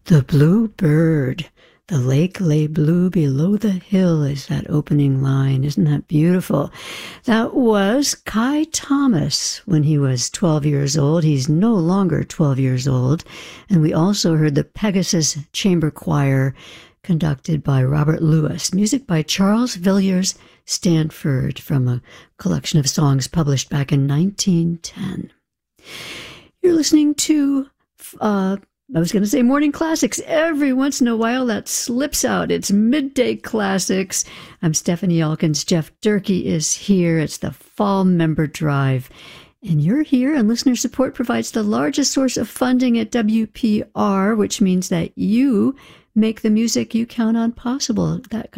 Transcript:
The Blue Bird. The lake lay blue below the hill is that opening line. Isn't that beautiful? That was Kai Thomas when he was 12 years old. He's no longer 12 years old. And we also heard the Pegasus Chamber Choir conducted by Robert Lewis. Music by Charles Villiers Stanford from a collection of songs published back in 1910. You're listening to I was going to say morning classics. Every once in a while that slips out. It's midday classics. I'm Stephanie Elkins. Jeff Durkee is here. It's the Fall Member Drive. And you're here, and listener support provides the largest source of funding at WPR, which means that you make the music you count on possible. That